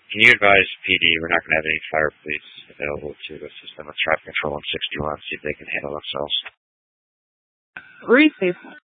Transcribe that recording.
Can you advise PD we're not going to have any fire police available to assist them with traffic control on 61, see if they can handle themselves? Receive.